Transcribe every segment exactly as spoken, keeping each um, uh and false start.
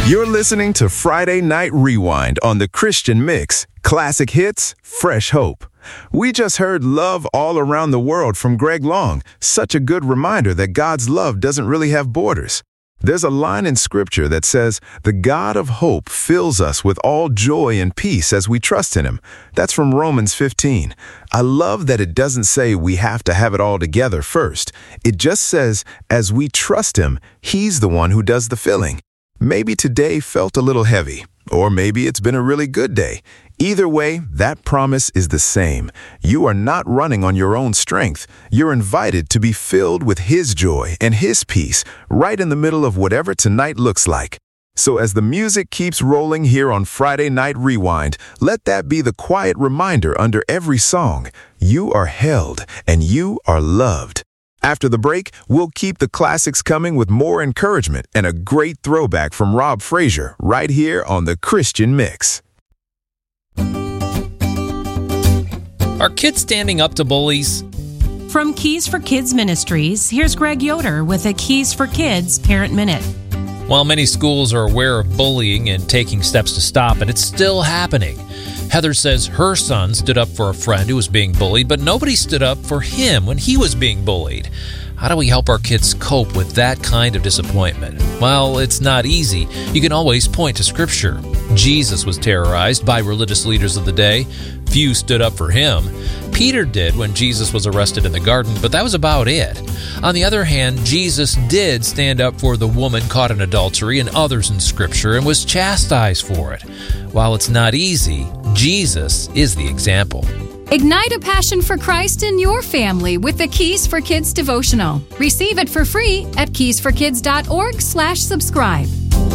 You're listening to Friday Night Rewind on the Christian Mix. Classic hits, fresh hope. We just heard Love All Around the World from Greg Long. Such a good reminder that God's love doesn't really have borders. There's a line in Scripture that says, "The God of hope fills us with all joy and peace as we trust in Him." That's from Romans fifteen. I love that it doesn't say we have to have it all together first. It just says, as we trust Him, He's the one who does the filling. Maybe today felt a little heavy, or maybe it's been a really good day. Either way, that promise is the same. You are not running on your own strength. You're invited to be filled with His joy and His peace right in the middle of whatever tonight looks like. So as the music keeps rolling here on Friday Night Rewind, let that be the quiet reminder under every song. You are held and you are loved. After the break, we'll keep the classics coming with more encouragement and a great throwback from Rob Frazier right here on the Christian Mix. Are kids standing up to bullies? From Keys for Kids Ministries, here's Greg Yoder with a Keys for Kids Parent Minute. While many schools are aware of bullying and taking steps to stop it, it's still happening. Heather says her son stood up for a friend who was being bullied, but nobody stood up for him when he was being bullied. How do we help our kids cope with that kind of disappointment? Well, it's not easy. You can always point to Scripture. Jesus was terrorized by religious leaders of the day. Few stood up for him. Peter did when Jesus was arrested in the garden, but that was about it. On the other hand, Jesus did stand up for the woman caught in adultery and others in Scripture and was chastised for it. While it's not easy, Jesus is the example. Ignite a passion for Christ in your family with the Keys for Kids devotional. Receive it for free at keys for kids dot org slash subscribe.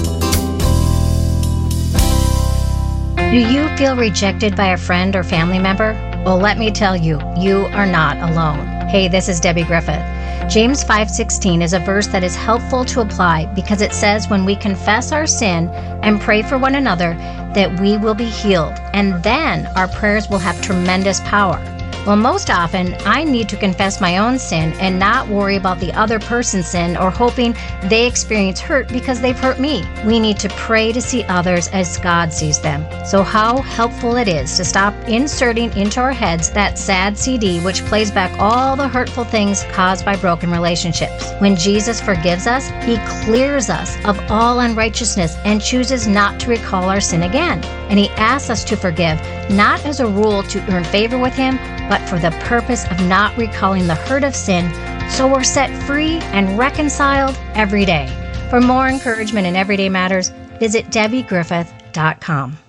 Do you feel rejected by a friend or family member? Well, let me tell you, you are not alone. Hey, this is Debbie Griffith. James five sixteen is a verse that is helpful to apply because it says when we confess our sin and pray for one another that we will be healed, and then our prayers will have tremendous power. Well, most often, I need to confess my own sin and not worry about the other person's sin or hoping they experience hurt because they've hurt me. We need to pray to see others as God sees them. So how helpful it is to stop inserting into our heads that sad C D which plays back all the hurtful things caused by broken relationships. When Jesus forgives us, He clears us of all unrighteousness and chooses not to recall our sin again. And He asks us to forgive, not as a rule to earn favor with Him, but for the purpose of not recalling the hurt of sin, so we're set free and reconciled every day. For more encouragement in everyday matters, visit debbie griffith dot com.